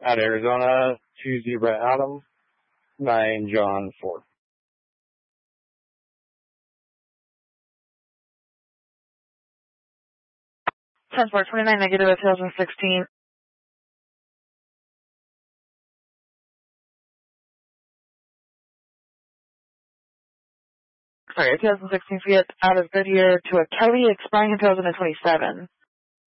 Out Arizona, 2 Zebra Adam, 9 John 4. 10-4, 29 negative at 2016. Sorry, 2016 Fiat out of Goodyear to a Kelly expiring in 2027.